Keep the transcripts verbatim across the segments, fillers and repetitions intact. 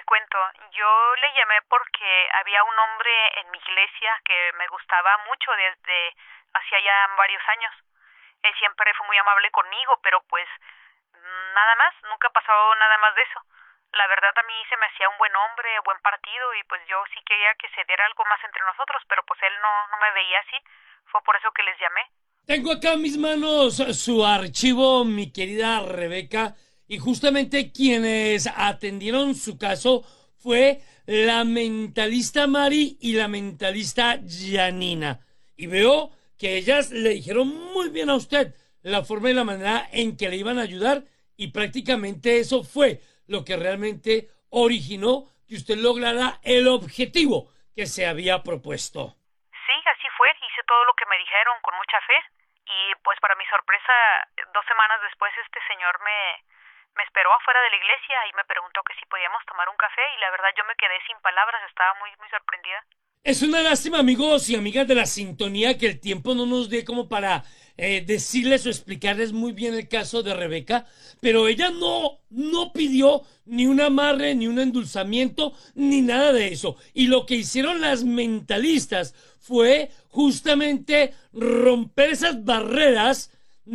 cuento. Yo le llamé porque había un hombre en mi iglesia que me gustaba mucho desde hacía ya varios años. Él siempre fue muy amable conmigo, pero pues nada más, nunca pasó nada más de eso. La verdad a mí se me hacía un buen hombre, buen partido, y pues yo sí quería que se diera algo más entre nosotros, pero pues él no, no me veía así. Fue por eso que les llamé. Tengo acá en mis manos su archivo, mi querida Rebeca, y justamente quienes atendieron su caso fue la mentalista Mari y la mentalista Janina. Y veo que ellas le dijeron muy bien a usted la forma y la manera en que le iban a ayudar, y prácticamente eso fue lo que realmente originó que usted lograra el objetivo que se había propuesto. Sí, así fue. Hice todo lo que me dijeron con mucha fe. Y pues para mi sorpresa, dos semanas después este señor me, me esperó afuera de la iglesia y me preguntó que si podíamos tomar un café, y la verdad yo me quedé sin palabras, estaba muy, muy sorprendida. Es una lástima, amigos y amigas de la sintonía, que el tiempo no nos dé como para eh, decirles o explicarles muy bien el caso de Rebeca, pero ella no, no pidió ni un amarre, ni un endulzamiento, ni nada de eso. Y lo que hicieron las mentalistas fue justamente romper esas barreras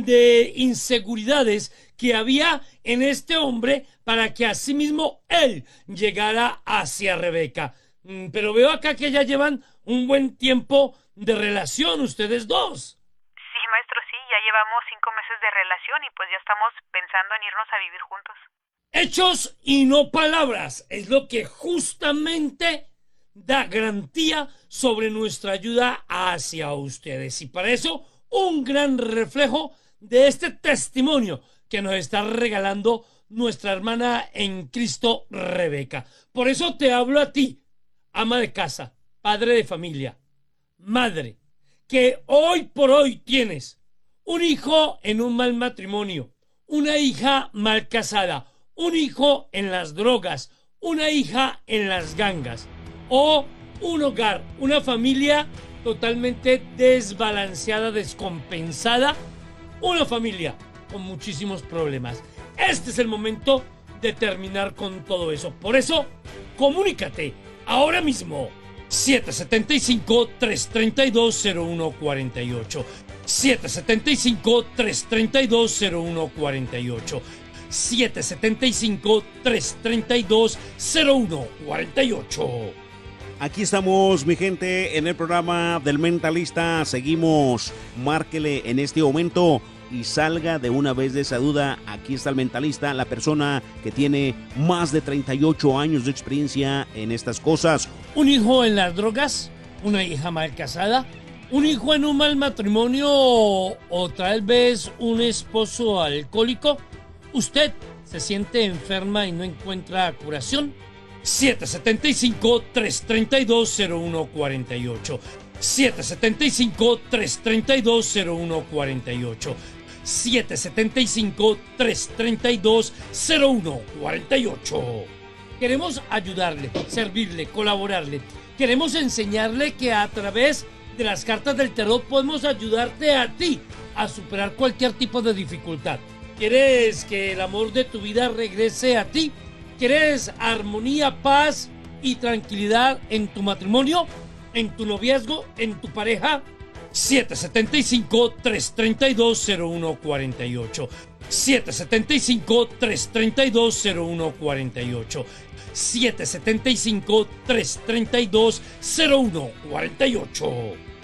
de inseguridades que había en este hombre para que asimismo él llegara hacia Rebeca. Pero veo acá que ya llevan un buen tiempo de relación ustedes dos. Sí, maestro, sí, ya llevamos cinco meses de relación y pues ya estamos pensando en irnos a vivir juntos. Hechos y no palabras es lo que justamente da garantía sobre nuestra ayuda hacia ustedes. Y para eso, un gran reflejo de este testimonio que nos está regalando nuestra hermana en Cristo, Rebeca. Por eso te hablo a ti, ama de casa, padre de familia, madre, que hoy por hoy tienes un hijo en un mal matrimonio, una hija mal casada, un hijo en las drogas, una hija en las gangas, o un hogar, una familia totalmente desbalanceada, descompensada, una familia con muchísimos problemas. Este es el momento de terminar con todo eso. Por eso, comunícate ahora mismo. siete siete cinco, tres tres dos, cero uno cuatro ocho. siete siete cinco, tres tres dos, cero uno cuatro ocho. siete siete cinco, tres tres dos, cero uno cuatro ocho. Aquí estamos, mi gente, en el programa del Mentalista. Seguimos. Márquele en este momento y salga de una vez de esa duda. Aquí está el Mentalista, la persona que tiene más de treinta y ocho años de experiencia en estas cosas. Un hijo en las drogas, una hija mal casada, un hijo en un mal matrimonio, o, o tal vez un esposo alcohólico. ¿Usted se siente enferma y no encuentra curación? siete siete cinco, tres tres dos, cero uno cuatro ocho. siete siete cinco, tres tres dos, cero uno cuatro ocho. siete siete cinco, tres tres dos, cero uno cuatro ocho. Queremos ayudarle, servirle, colaborarle. Queremos enseñarle que a través de las cartas del tarot podemos ayudarte a ti a superar cualquier tipo de dificultad. ¿Quieres que el amor de tu vida regrese a ti? ¿Quieres armonía, paz y tranquilidad en tu matrimonio, en tu noviazgo, en tu pareja? siete siete cinco, tres tres dos, cero uno cuatro ocho. siete siete cinco, tres tres dos, cero uno cuatro ocho. siete siete cinco, tres tres dos, cero uno cuatro ocho.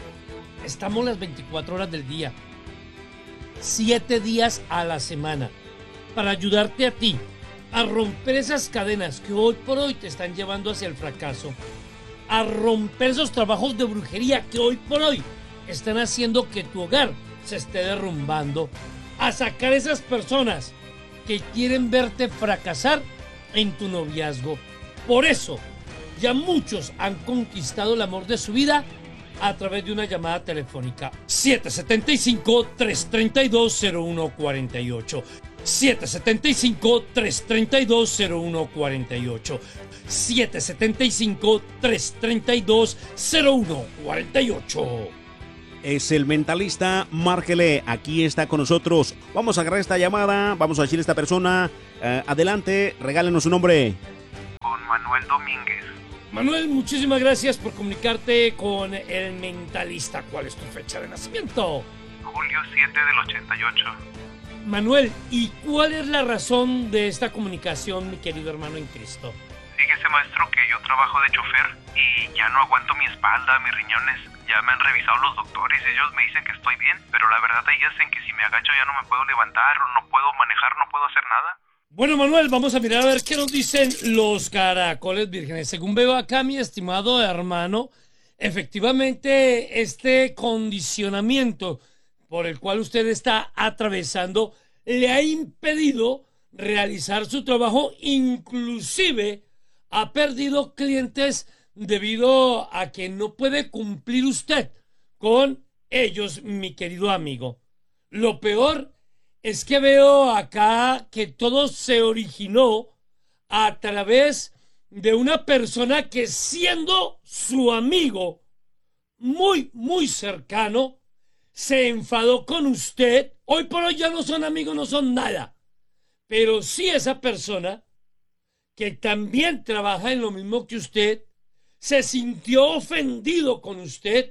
Estamos las veinticuatro horas del día, siete días a la semana, para ayudarte a ti a romper esas cadenas que hoy por hoy te están llevando hacia el fracaso, a romper esos trabajos de brujería que hoy por hoy están haciendo que tu hogar se esté derrumbando, a sacar esas personas que quieren verte fracasar en tu noviazgo. Por eso, ya muchos han conquistado el amor de su vida a través de una llamada telefónica. siete siete cinco, tres tres dos, cero uno cuatro ocho. siete siete cinco, tres tres dos, cero uno cuatro ocho. siete siete cinco, tres tres dos, cero uno cuatro ocho. Es el Mentalista, márquele, aquí está con nosotros. Vamos a agarrar esta llamada, vamos a decirle a esta persona, eh, adelante, regálenos su nombre. Con Manuel Manuel Domínguez. Manuel, muchísimas gracias por comunicarte con el mentalista. ¿Cuál es tu fecha de nacimiento? Julio siete del ochenta y ocho. Manuel, ¿y cuál es la razón de esta comunicación, mi querido hermano en Cristo? Fíjese, maestro, que yo trabajo de chofer y ya no aguanto mi espalda, mis riñones. Ya me han revisado los doctores y ellos me dicen que estoy bien, pero la verdad ellos dicen que si me agacho ya no me puedo levantar, o no puedo manejar, no puedo hacer nada. Bueno, Manuel, vamos a mirar a ver qué nos dicen los caracoles vírgenes. Según veo acá, mi estimado hermano, efectivamente este condicionamiento por el cual usted está atravesando le ha impedido realizar su trabajo, inclusive ha perdido clientes debido a que no puede cumplir usted con ellos, mi querido amigo. Lo peor es que veo acá que todo se originó a través de una persona que, siendo su amigo muy, muy cercano, se enfadó con usted. Hoy por hoy ya no son amigos, no son nada. Pero sí esa persona, que también trabaja en lo mismo que usted, se sintió ofendido con usted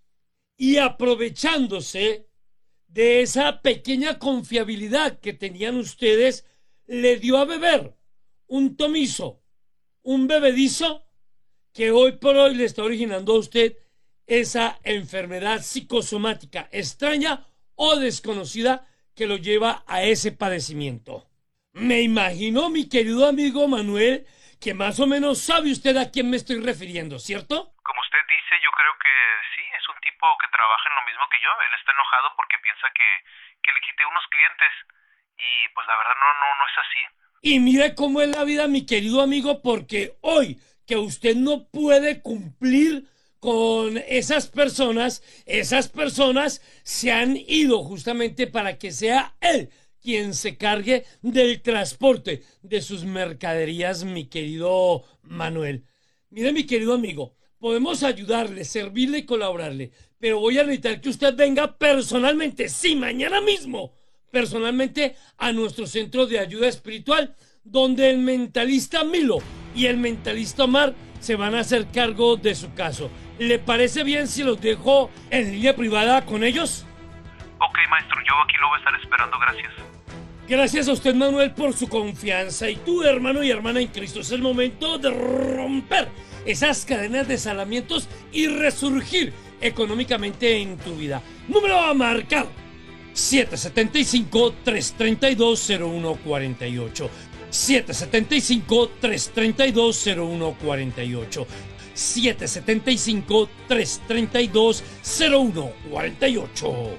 y, aprovechándose de esa pequeña confiabilidad que tenían ustedes, le dio a beber un tomizo, un bebedizo que hoy por hoy le está originando a usted esa enfermedad psicosomática extraña o desconocida que lo lleva a ese padecimiento. Me imagino, mi querido amigo Manuel, que más o menos sabe usted a quién me estoy refiriendo, ¿cierto? Como usted dice, yo creo que sí, es un tipo que trabaja en lo mismo que yo. Él está enojado porque piensa que, que le quité unos clientes y pues la verdad no, no, no es así. Y mire cómo es la vida, mi querido amigo, porque hoy que usted no puede cumplir con esas personas, esas personas se han ido justamente para que sea él quien se cargue del transporte de sus mercaderías, mi querido Manuel. Mire, mi querido amigo, podemos ayudarle, servirle y colaborarle, pero voy a necesitar que usted venga personalmente, sí, mañana mismo, personalmente a nuestro centro de ayuda espiritual, donde el mentalista Milo y el mentalista Omar se van a hacer cargo de su caso. ¿Le parece bien si los dejo en línea privada con ellos? Ok, maestro, yo aquí lo voy a estar esperando, gracias. Gracias a usted, Manuel, por su confianza. Y tú, hermano y hermana en Cristo, es el momento de romper esas cadenas de salamientos y resurgir económicamente en tu vida. Número a marcar: siete siete cinco, tres tres dos, cero uno cuatro ocho. siete siete cinco, tres tres dos, cero uno cuatro ocho. siete siete cinco, tres tres dos, cero uno cuatro ocho.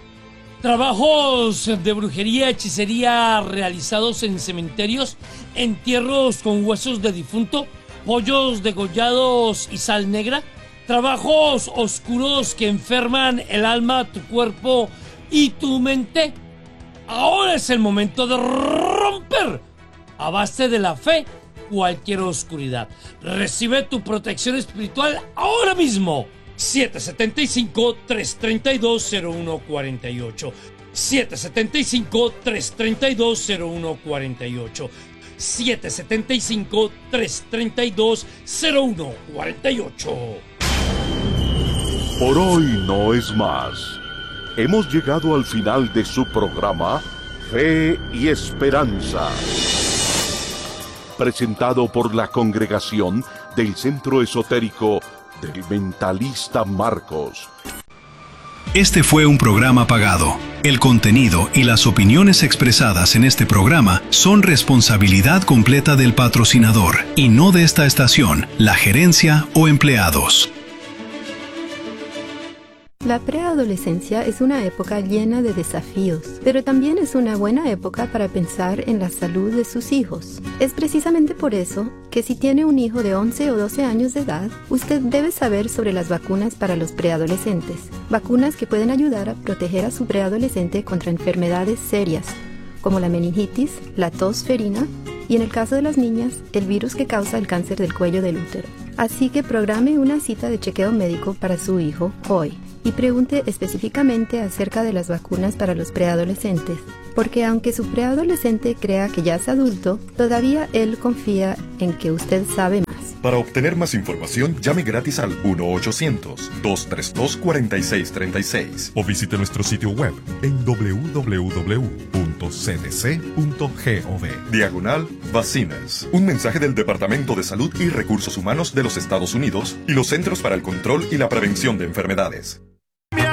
Trabajos de brujería, hechicería realizados en cementerios, entierros con huesos de difunto, pollos degollados y sal negra, trabajos oscuros que enferman el alma, tu cuerpo y tu mente. Ahora es el momento de romper a base de la fe cualquier oscuridad. Recibe tu protección espiritual ahora mismo. siete siete cinco, tres tres dos, cero uno cuatro ocho. siete siete cinco, tres tres dos, cero uno cuatro ocho. siete siete cinco, tres tres dos, cero uno cuatro ocho. Por hoy no es más. Hemos llegado al final de su programa Fe y Esperanza, presentado por la congregación del Centro Esotérico del Mentalista Marcos. Este fue un programa pagado. El contenido y las opiniones expresadas en este programa son responsabilidad completa del patrocinador y no de esta estación, la gerencia o empleados. La preadolescencia es una época llena de desafíos, pero también es una buena época para pensar en la salud de sus hijos. Es precisamente por eso que si tiene un hijo de once o doce años de edad, usted debe saber sobre las vacunas para los preadolescentes. Vacunas que pueden ayudar a proteger a su preadolescente contra enfermedades serias, como la meningitis, la tos ferina y, en el caso de las niñas, el virus que causa el cáncer del cuello del útero. Así que programe una cita de chequeo médico para su hijo hoy y pregunte específicamente acerca de las vacunas para los preadolescentes, porque aunque su preadolescente crea que ya es adulto, todavía él confía en que usted sabe más. Para obtener más información, llame gratis al uno ochocientos, dos tres dos, cuatro seis tres seis o visite nuestro sitio web en doble u doble u doble u punto c d c punto gov. Diagonal Vacinas. Un mensaje del Departamento de Salud y Recursos Humanos de los Estados Unidos y los Centros para el Control y la Prevención de Enfermedades.